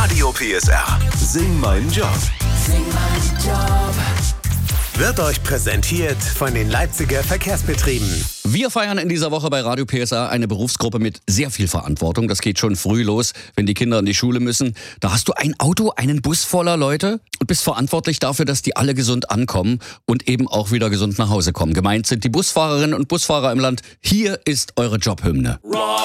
Radio PSR. Sing meinen Job. Sing meinen Job. Wird euch präsentiert von den Leipziger Verkehrsbetrieben. Wir feiern in dieser Woche bei Radio PSR eine Berufsgruppe mit sehr viel Verantwortung. Das geht schon früh los, wenn die Kinder in die Schule müssen. Da hast du ein Auto, einen Bus voller Leute und bist verantwortlich dafür, dass die alle gesund ankommen und eben auch wieder gesund nach Hause kommen. Gemeint sind die Busfahrerinnen und Busfahrer im Land. Hier ist eure Jobhymne.